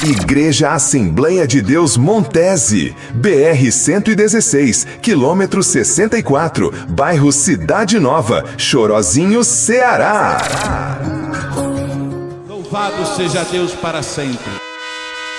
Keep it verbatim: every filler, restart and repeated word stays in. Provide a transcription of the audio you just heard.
Igreja Assembleia de Deus Montese, B R cento e dezesseis, quilômetro sessenta e quatro, bairro Cidade Nova, Chorozinho, Ceará. Louvado seja Deus para sempre.